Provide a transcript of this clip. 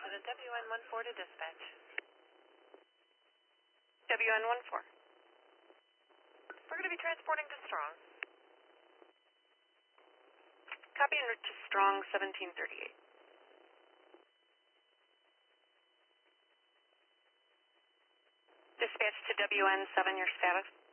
to WN14 to dispatch. WN14. We're going to be transporting to Strong. Copy en route to Strong 1738. Dispatch to WN7, your status?